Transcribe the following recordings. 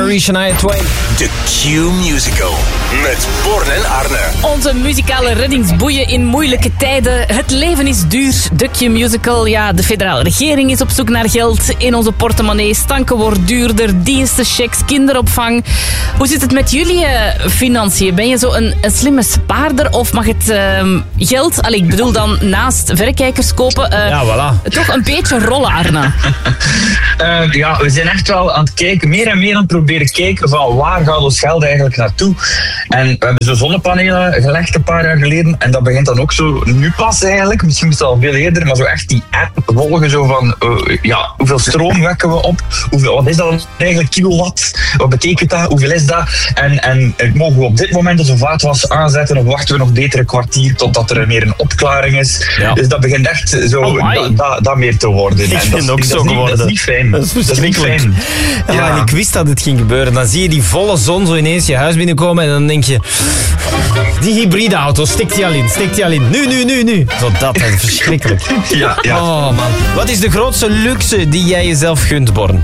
Marie, Shania Twain. De Q-musical met Born en Arne. Onze muzikale reddingsboeien in moeilijke tijden. Het leven is duur. De Q-musical. Ja, de federale regering is op zoek naar geld in onze portemonnees. Tanken wordt duurder, dienstenchecks, kinderopvang. Hoe zit het met jullie financiën? Ben je zo een slimme spaarder of mag het geld, ik bedoel dan naast verrekijkers kopen, Ja, voilà. toch een beetje rollen, Arne? Ja, we zijn echt wel aan het kijken, meer en meer aan het proberen kijken van waar gaat ons geld eigenlijk naartoe. En we hebben zo zonnepanelen gelegd een paar jaar geleden en dat begint dan ook zo nu pas eigenlijk, misschien is het al veel eerder, maar zo echt die app volgen zo van hoeveel stroom wekken we op, wat is dat eigenlijk kilowatt, wat betekent dat, hoeveel is dat en mogen we op dit moment onze vaatwas aanzetten of wachten we nog beter een kwartier totdat er meer een opklaring is. Ja. Dus dat begint echt zo dat meer te worden. Ik En vind het ook zo geworden. Dat is niet fijn. Dat is verschrikkelijk. Ja, en ik wist dat het ging gebeuren. Dan zie je die volle zon zo ineens je huis binnenkomen en dan denk je... Die hybride auto, stikt die al in. Nu. Zo dat, hè. Verschrikkelijk. Ja. Oh man. Wat is de grootste luxe die jij jezelf gunt, Born?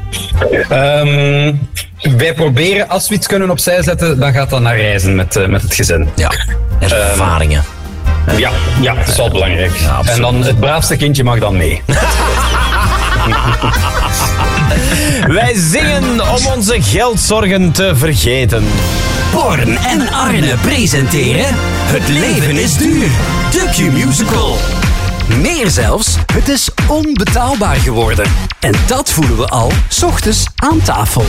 Wij proberen, als we iets kunnen opzij zetten, dan gaat dat naar reizen met het gezin. Ja, ervaringen. Ja, dat is wel belangrijk. Ja, absoluut. En dan het braafste kindje mag dan mee. Wij zingen om onze geldzorgen te vergeten. Born en Arne presenteren Het leven is duur. De Q-musical. Meer zelfs, het is onbetaalbaar geworden. En dat voelen we al 's ochtends aan tafel.